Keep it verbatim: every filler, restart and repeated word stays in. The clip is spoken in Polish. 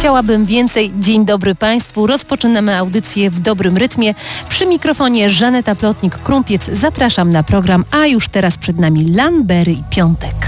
Chciałabym więcej. Dzień dobry Państwu. Rozpoczynamy audycję w dobrym rytmie. Przy mikrofonie Żaneta Plotnik-Krumpiec. Zapraszam na program, a już teraz przed nami Lanbery i Piątek.